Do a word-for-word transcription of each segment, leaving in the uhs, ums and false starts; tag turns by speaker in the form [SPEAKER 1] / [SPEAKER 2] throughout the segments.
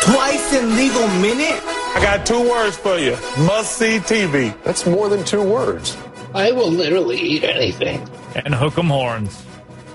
[SPEAKER 1] Twice in legal minute?
[SPEAKER 2] I got two words for you. Must-see T V.
[SPEAKER 3] That's more than two words.
[SPEAKER 4] I will literally eat anything.
[SPEAKER 5] And hook 'em horns.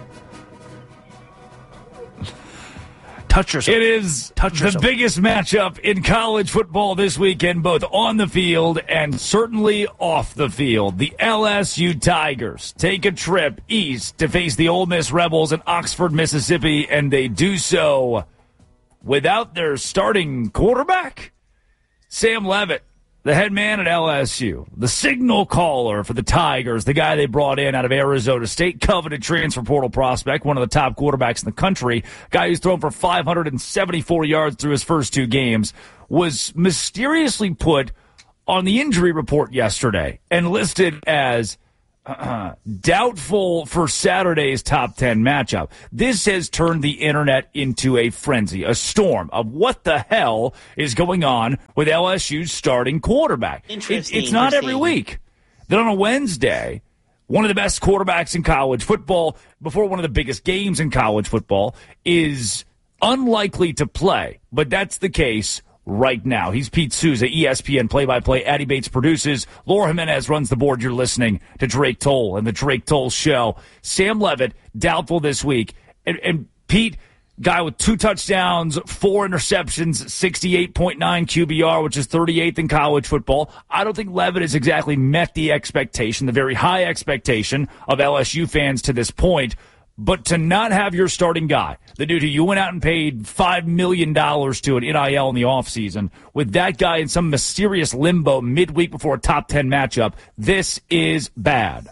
[SPEAKER 5] Touch yourself. It is Touch the yourself. biggest matchup in college football this weekend, both on the field and certainly off the field. The L S U Tigers take a trip east to face the Ole Miss Rebels in Oxford, Mississippi, and they do so without their starting quarterback, Sam Leavitt, the head man at L S U, the signal caller for the Tigers, the guy they brought in out of Arizona State, coveted transfer portal prospect, one of the top quarterbacks in the country, guy who's thrown for five hundred seventy-four yards through his first two games, was mysteriously put on the injury report yesterday and listed as Uh, doubtful for Saturday's top ten matchup. This has turned the internet into a frenzy, a storm of what the hell is going on with L S U's starting quarterback. It, it's not every week that on a Wednesday, one of the best quarterbacks in college football, before one of the biggest games in college football, is unlikely to play. But that's the case right now. He's Pete Souza, E S P N play-by-play. Addie Bates produces. Laura Jimenez runs the board. You're listening to Drake Toll and the Drake Toll Show. Sam Leavitt, doubtful this week. And, and Pete, guy with two touchdowns, four interceptions, sixty-eight point nine Q B R, which is thirty-eighth in college football. I don't think Leavitt has exactly met the expectation, the very high expectation of L S U fans to this point. But to not have your starting guy, the dude who you went out and paid five million dollars to at N I L in the offseason, with that guy in some mysterious limbo midweek before a top ten matchup, this is bad.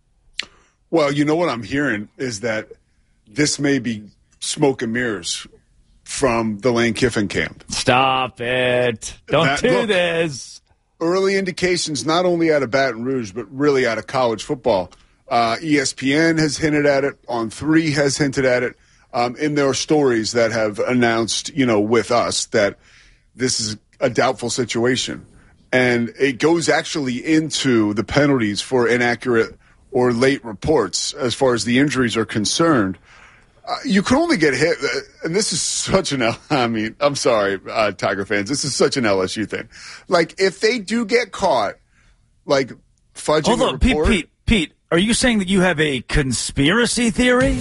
[SPEAKER 6] Well, you know what I'm hearing is that this may be smoke and mirrors from the Lane Kiffin camp.
[SPEAKER 5] Stop it. Don't that, do look, this.
[SPEAKER 6] Early indications, not only out of Baton Rouge, but really out of college football. Uh, E S P N has hinted at it. On three has hinted at it. Um, and there are stories that have announced, you know, with us that this is a doubtful situation. And it goes actually into the penalties for inaccurate or late reports as far as the injuries are concerned. Uh, you can only get hit. Uh, and this is such an, I mean, I'm sorry, uh, Tiger fans. This is such an L S U thing. Like, if they do get caught, like, fudging
[SPEAKER 5] Hold on,
[SPEAKER 6] a report.
[SPEAKER 5] Pete, Pete, Pete. Are you saying that you have a conspiracy theory?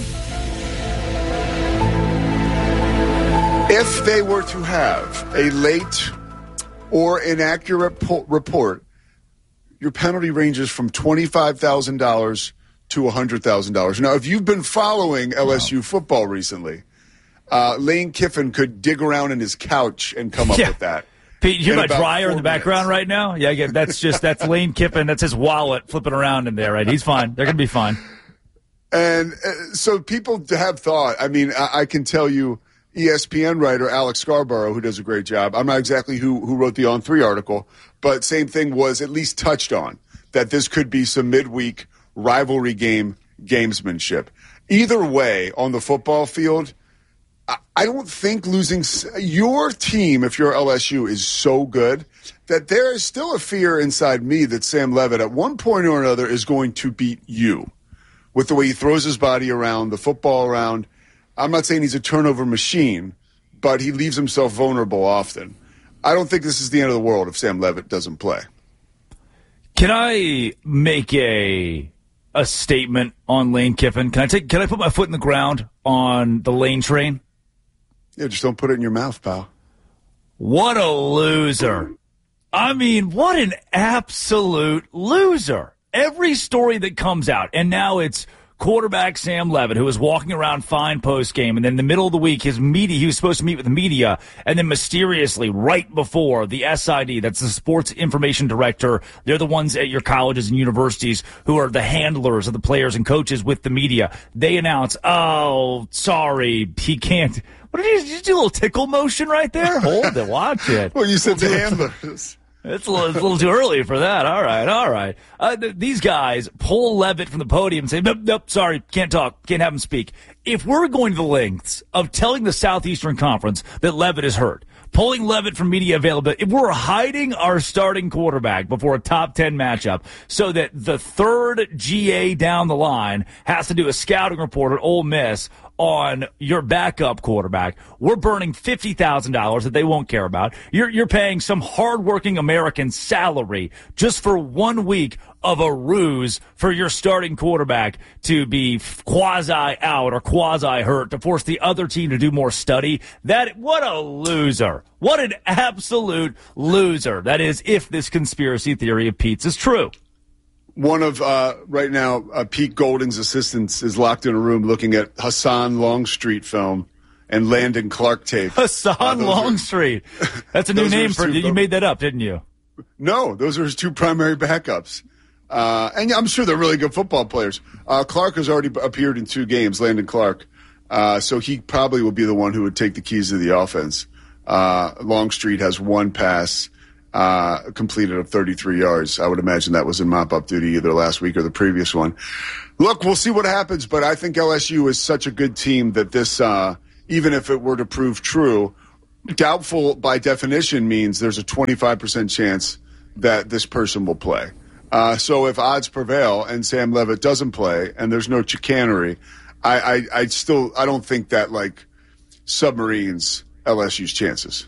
[SPEAKER 6] If they were to have a late or inaccurate po- report, your penalty ranges from twenty-five thousand dollars to one hundred thousand dollars. Now, if you've been following L S U wow. football recently, uh, Lane Kiffin could dig around in his couch and come up
[SPEAKER 5] yeah.
[SPEAKER 6] with that.
[SPEAKER 5] Pete, you hear my dryer in the background
[SPEAKER 6] minutes.
[SPEAKER 5] right now? Yeah, yeah, that's just that's Lane Kiffin. That's his wallet flipping around in there, right? He's fine. They're going to be fine.
[SPEAKER 6] And uh, so people have thought, I mean, I, I can tell you E S P N writer Alex Scarborough, who does a great job. I'm not exactly who, who wrote the On three article, but same thing was at least touched on, that this could be some midweek rivalry game gamesmanship. Either way, on the football field, I don't think losing your team, if you're L S U, is so good that there is still a fear inside me that Sam Leavitt at one point or another is going to beat you with the way he throws his body around, the football around. I'm not saying he's a turnover machine, but he leaves himself vulnerable often. I don't think this is the end of the world if Sam Leavitt doesn't play.
[SPEAKER 5] Can I make a a statement on Lane Kiffin? Can I take? Can I put my foot in the ground on the Lane train?
[SPEAKER 6] Yeah, just don't put it in your mouth, pal.
[SPEAKER 5] What a loser. I mean, what an absolute loser. Every story that comes out, and now it's quarterback Sam Leavitt, who was walking around fine post-game, and then in the middle of the week, his media, he was supposed to meet with the media, and then mysteriously, right before the S I D, that's the Sports Information Director, they're the ones at your colleges and universities who are the handlers of the players and coaches with the media. They announce, oh, sorry, he can't. What did you, did you do a little tickle motion right there? Hold it, watch it.
[SPEAKER 6] Well, you said the handlers.
[SPEAKER 5] It's a, little, it's a little too early for that. All right, all right. Uh, th- these guys pull Leavitt from the podium and say, nope, nope, sorry, can't talk, can't have him speak. if we're going to the lengths of telling the Southeastern Conference that Levitt is hurt, pulling Levitt from media availability, if we're hiding our starting quarterback before a top ten matchup so that the third G A down the line has to do a scouting report at Ole Miss on your backup quarterback, we're burning fifty thousand dollars that they won't care about. You're, you're paying some hardworking American salary just for one week of a ruse for your starting quarterback to be quasi out or quasi hurt to force the other team to do more study. That, what a loser. What an absolute loser. That is, if this conspiracy theory of Pete's is true.
[SPEAKER 6] One of, uh, right now, uh, Pete Golding's assistants is locked in a room looking at Hassan Longstreet film and Landon Clark tape.
[SPEAKER 5] Hassan uh, Longstreet. Are, That's a new name for you. You made that up, didn't you?
[SPEAKER 6] No, those are his two primary backups. Uh, and I'm sure they're really good football players. Uh, Clark has already appeared in two games, Landon Clark. Uh, so he probably will be the one who would take the keys to the offense. Uh, Longstreet has one pass uh, completed of thirty-three yards. I would imagine that was in mop-up duty either last week or the previous one. Look, we'll see what happens, but I think L S U is such a good team that this, uh, even if it were to prove true, doubtful by definition means there's a twenty-five percent chance that this person will play. Uh, so if odds prevail and Sam Levitt doesn't play and there's no chicanery, I, I, I still I don't think that like submarines L S U's chances.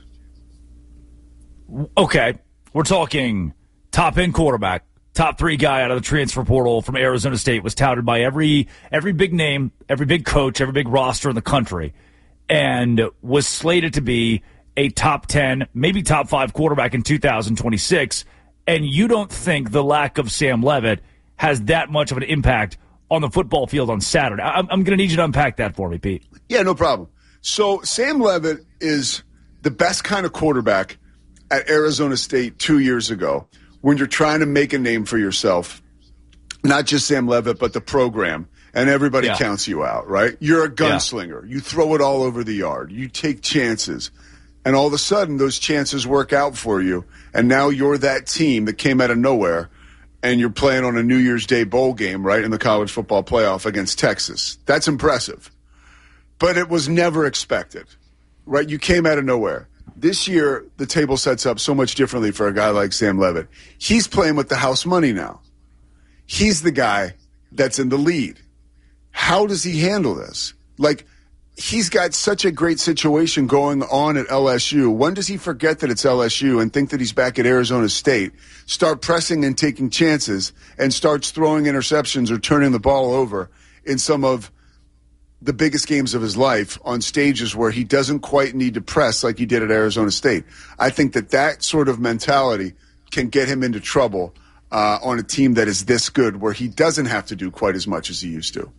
[SPEAKER 5] Okay, we're talking top end quarterback, top three guy out of the transfer portal from Arizona State, was touted by every every big name, every big coach, every big roster in the country, and was slated to be a top ten, maybe top five quarterback in two thousand twenty-six. And you don't think the lack of Sam Levitt has that much of an impact on the football field on Saturday? I'm, I'm going to need you to unpack that for me, Pete.
[SPEAKER 6] Yeah, no problem. So Sam Levitt is the best kind of quarterback at Arizona State two years ago when you're trying to make a name for yourself. Not just Sam Levitt, but the program. And everybody yeah. counts you out, right? You're a gunslinger. Yeah. You throw it all over the yard. You take chances. And all of a sudden, those chances work out for you. And now you're that team that came out of nowhere, and you're playing on a New Year's Day bowl game, right, in the college football playoff against Texas. That's impressive. But it was never expected, right? You came out of nowhere. This year, the table sets up so much differently for a guy like Sam Levitt. He's playing with the house money now. He's the guy that's in the lead. How does he handle this? Like, he's got such a great situation going on at L S U. When does he forget that it's L S U and think that he's back at Arizona State, start pressing and taking chances, and starts throwing interceptions or turning the ball over in some of the biggest games of his life on stages where he doesn't quite need to press like he did at Arizona State? I think that that sort of mentality can get him into trouble uh, on a team that is this good, where he doesn't have to do quite as much as he used to.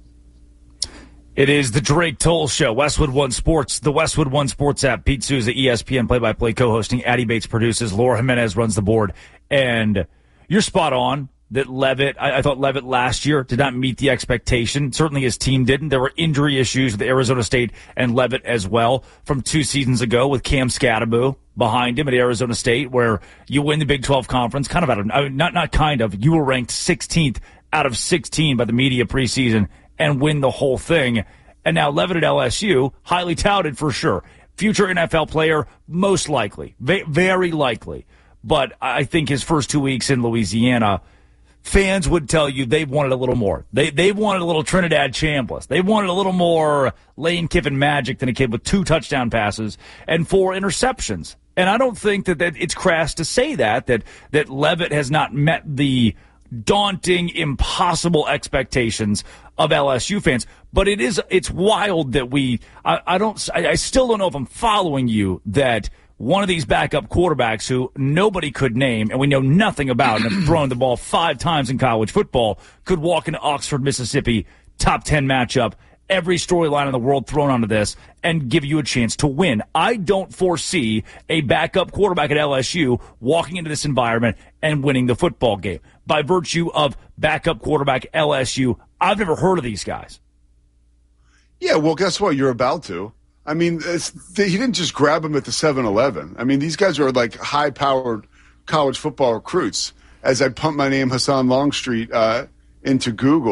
[SPEAKER 5] It is the Drake Toll Show, Westwood One Sports, the Westwood One Sports app. Pete Souza, E S P N play-by-play co-hosting. Addie Bates produces. Laura Jimenez runs the board. And you're spot on that Levitt, I, I thought Levitt last year did not meet the expectation. Certainly his team didn't. There were injury issues with Arizona State and Levitt as well from two seasons ago with Cam Scatterbo behind him at Arizona State, where you win the Big twelve Conference, kind of out of, I mean, not, not kind of, you were ranked sixteenth out of sixteen by the media preseason and win the whole thing. And now Levitt at L S U, highly touted for sure. Future N F L player, most likely. V- very likely. But I think his first two weeks in Louisiana, fans would tell you they wanted a little more. They they wanted a little Trinidad Chambliss. They wanted a little more Lane Kiffin magic than a kid with two touchdown passes and four interceptions. And I don't think that, that it's crass to say that, that, that Levitt has not met the daunting, impossible expectations of L S U fans. But it is, it's wild that we, I, I don't, I, I still don't know if I'm following you, that one of these backup quarterbacks who nobody could name and we know nothing about and have thrown the ball five times in college football could walk into Oxford, Mississippi, top ten matchup, every storyline in the world thrown onto this, and give you a chance to win. I don't foresee a backup quarterback at L S U walking into this environment and winning the football game. By virtue of backup quarterback L S U, I've never heard of these guys.
[SPEAKER 6] Yeah, well, guess what? You're about to. I mean, it's, they, he didn't just grab him at the seven eleven. I mean, these guys are like high-powered college football recruits. As I pump my name, Hassan Longstreet, uh, into Google,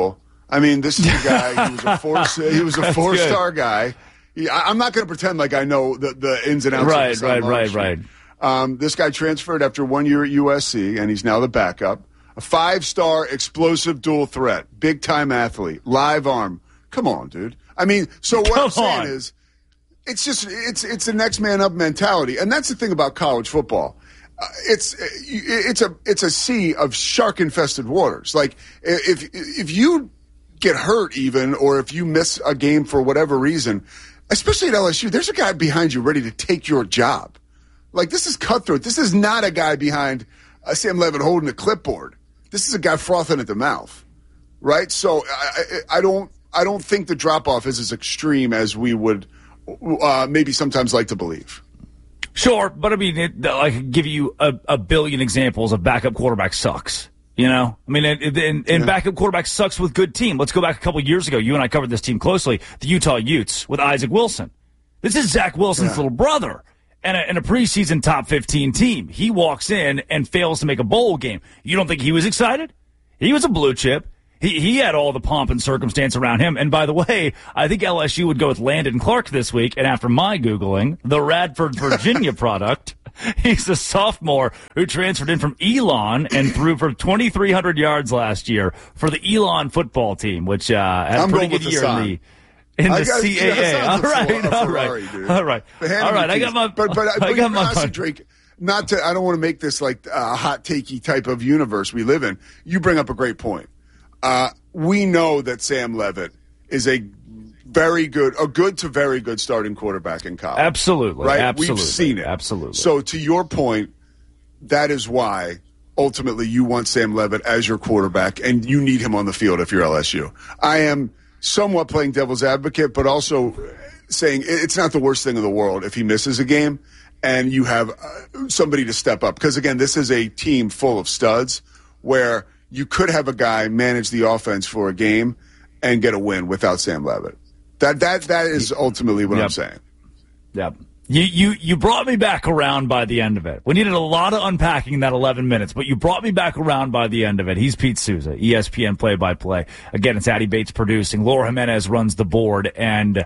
[SPEAKER 6] I mean, this is a guy. He was a four. He was a four-star guy. He, I, I'm not going to pretend like I know the, the ins and outs.
[SPEAKER 5] Right,
[SPEAKER 6] of the
[SPEAKER 5] right, right, right.
[SPEAKER 6] Um, this guy transferred after one year at U S C, and he's now the backup. A five-star explosive dual threat, big-time athlete, live arm. Come on, dude. I mean, so what
[SPEAKER 5] Come
[SPEAKER 6] I'm saying
[SPEAKER 5] on.
[SPEAKER 6] is, it's just it's it's a next man up mentality, and that's the thing about college football. Uh, it's it's a it's a sea of shark infested waters. Like if if you get hurt even, or if you miss a game for whatever reason, especially at L S U, there's a guy behind you ready to take your job. Like, this is cutthroat. This is not a guy behind uh, Sam Levitt holding a clipboard. This is a guy frothing at the mouth, right? So I, I, I don't I don't think the drop off is as extreme as we would uh, maybe sometimes like to believe.
[SPEAKER 5] Sure, but I mean, it, I could give you a, a billion examples of backup quarterback sucks. You know, I mean, and, and, and yeah. backup quarterback sucks with good team. Let's go back a couple years ago. You and I covered this team closely. The Utah Utes with Isaac Wilson. This is Zach Wilson's yeah. little brother. And a, and a preseason top fifteen team. He walks in and fails to make a bowl game. You don't think he was excited? He was a blue chip. He he had all the pomp and circumstance around him. And by the way, I think L S U would go with Landon Clark this week. And after my Googling, the Radford, Virginia product, he's a sophomore who transferred in from Elon and threw for twenty-three hundred yards last year for the Elon football team, which uh, had
[SPEAKER 6] I'm
[SPEAKER 5] a pretty good year in the In the
[SPEAKER 6] got,
[SPEAKER 5] C A A.
[SPEAKER 6] Yeah,
[SPEAKER 5] all right,
[SPEAKER 6] Ferrari,
[SPEAKER 5] all right,
[SPEAKER 6] dude.
[SPEAKER 5] all right, all right. I got my,
[SPEAKER 6] but but,
[SPEAKER 5] I
[SPEAKER 6] but
[SPEAKER 5] got my
[SPEAKER 6] honestly, Drake. Not to, I don't want to make this like a hot takey type of universe we live in. You bring up a great point. Uh, we know that Sam Levitt is a very good, a good to very good starting quarterback in college.
[SPEAKER 5] Absolutely,
[SPEAKER 6] right?
[SPEAKER 5] absolutely,
[SPEAKER 6] We've seen it.
[SPEAKER 5] Absolutely.
[SPEAKER 6] So to your point, that is why ultimately you want Sam Levitt as your quarterback, and you need him on the field if you're L S U. I am somewhat playing devil's advocate, but also saying it's not the worst thing in the world if he misses a game and you have uh, somebody to step up. Because, again, this is a team full of studs where you could have a guy manage the offense for a game and get a win without Sam Levitt. That that That is ultimately what
[SPEAKER 5] yep.
[SPEAKER 6] I'm saying.
[SPEAKER 5] Yep. You, you you brought me back around by the end of it. We needed a lot of unpacking in that eleven minutes, but you brought me back around by the end of it. He's Pete Souza, E S P N play-by-play. Again, it's Addy Bates producing. Laura Jimenez runs the board, and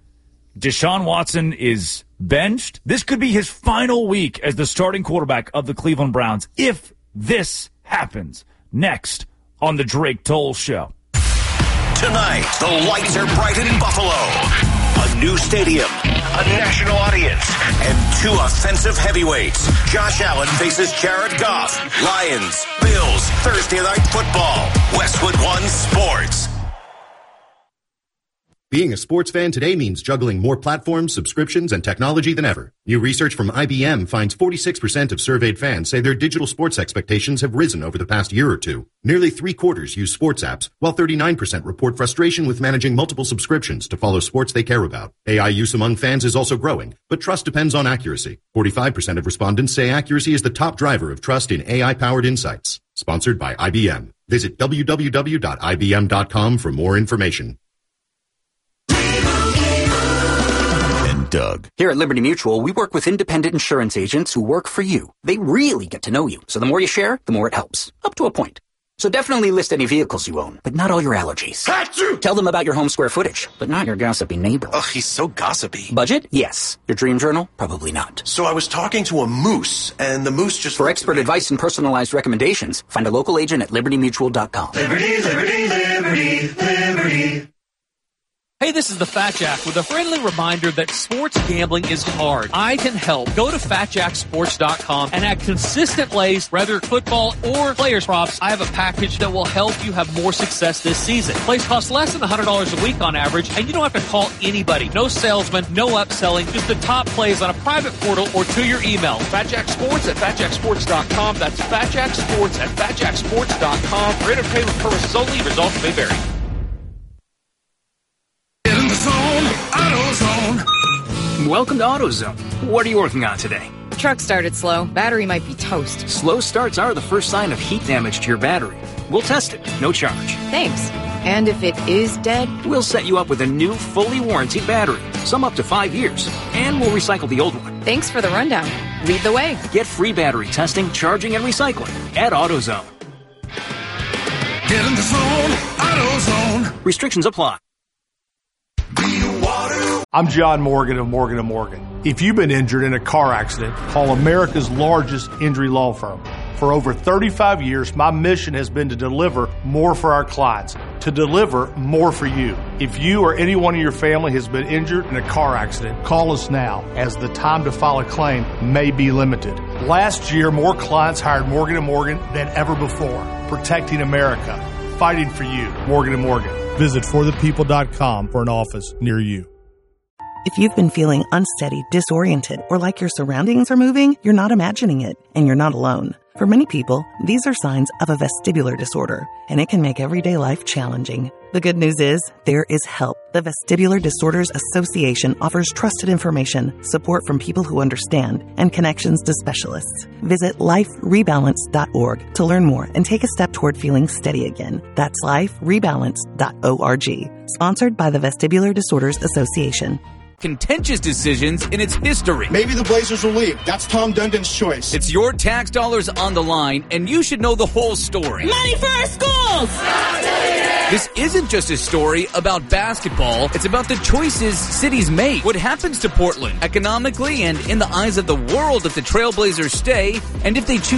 [SPEAKER 5] Deshaun Watson is benched. This could be his final week as the starting quarterback of the Cleveland Browns if this happens. Next on the Drake Toll Show.
[SPEAKER 3] Tonight, the lights are bright in Buffalo. A new stadium, a national audience, and two offensive heavyweights. Josh Allen faces Jared Goff. Lions, Bills, Thursday Night Football. Westwood One Sports.
[SPEAKER 7] Being a sports fan today means juggling more platforms, subscriptions, and technology than ever. New research from I B M finds forty-six percent of surveyed fans say their digital sports expectations have risen over the past year or two. Nearly three quarters use sports apps, while thirty-nine percent report frustration with managing multiple subscriptions to follow sports they care about. A I use among fans is also growing, but trust depends on accuracy. forty-five percent of respondents say accuracy is the top driver of trust in A I-powered insights. Sponsored by I B M. Visit w w w dot i b m dot com for more information.
[SPEAKER 3] Doug.
[SPEAKER 8] Here at Liberty Mutual, we work with independent insurance agents who work for you. They really get to know you, so the more you share, the more it helps. Up to a point. So definitely list any vehicles you own, but not all your allergies. Achoo! Tell them about your home square footage, but not your gossipy neighbor.
[SPEAKER 9] Ugh, he's so gossipy.
[SPEAKER 8] Budget? Yes. Your dream journal? Probably not.
[SPEAKER 9] So I was talking to a moose, and the moose just...
[SPEAKER 8] For expert advice and personalized recommendations, find a local agent at liberty mutual dot com.
[SPEAKER 10] Liberty, liberty, liberty, liberty.
[SPEAKER 11] Hey, this is the Fat Jack with a friendly reminder that sports gambling is hard. I can help. Go to fat jack sports dot com and add consistent plays, whether football or players props. I have a package that will help you have more success this season. Plays cost less than one hundred dollars a week on average, and you don't have to call anybody. No salesman, no upselling, just the top plays on a private portal or to your email. Fat Jack Sports at fat jack sports dot com. That's Fat Jack Sports at fat jack sports dot com. For entertainment purposes only, results may vary.
[SPEAKER 10] In the zone, AutoZone.
[SPEAKER 12] Welcome to AutoZone. What are you working on today?
[SPEAKER 13] Truck started slow. Battery might be toast.
[SPEAKER 12] Slow starts are the first sign of heat damage to your battery. We'll test it, no charge.
[SPEAKER 13] Thanks. And if it is dead?
[SPEAKER 12] We'll set you up with a new, fully warranted battery, some up to five years, and we'll recycle the old one.
[SPEAKER 13] Thanks for the rundown. Lead the way.
[SPEAKER 12] Get free battery testing, charging, and recycling at AutoZone.
[SPEAKER 10] Get in the zone, AutoZone.
[SPEAKER 12] Restrictions apply.
[SPEAKER 14] I'm John Morgan of Morgan and Morgan. If you've been injured in a car accident, call America's largest injury law firm. For over thirty-five years, my mission has been to deliver more for our clients, to deliver more for you. If you or anyone in your family has been injured in a car accident, call us now, as the time to file a claim may be limited. Last year, more clients hired Morgan and Morgan than ever before, protecting America, fighting for you. Morgan and Morgan. Visit for the people dot com for an office near you.
[SPEAKER 15] If you've been feeling unsteady, disoriented, or like your surroundings are moving, you're not imagining it, and you're not alone. For many people, these are signs of a vestibular disorder, and it can make everyday life challenging. The good news is, there is help. The Vestibular Disorders Association offers trusted information, support from people who understand, and connections to specialists. Visit life rebalance dot org to learn more and take a step toward feeling steady again. That's life rebalance dot org. Sponsored by the Vestibular Disorders Association.
[SPEAKER 16] Contentious decisions in its history.
[SPEAKER 1] Maybe the Blazers will leave. That's Tom Dundon's choice.
[SPEAKER 16] It's your tax dollars on the line, and you should know the whole story.
[SPEAKER 17] Money for our schools!
[SPEAKER 16] This isn't just a story about basketball. It's about the choices cities make. What happens to Portland economically and in the eyes of the world if the Trailblazers stay, and if they choose